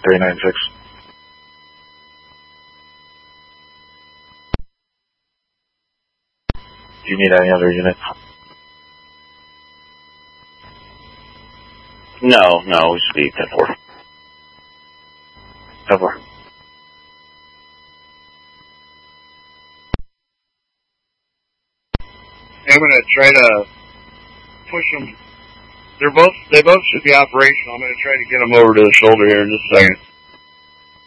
396. Do you need any other units? No, we should be 10-4. 10-4. I'm going to try to push them. They both should be operational. I'm going to try to get them over to the shoulder here in just a second.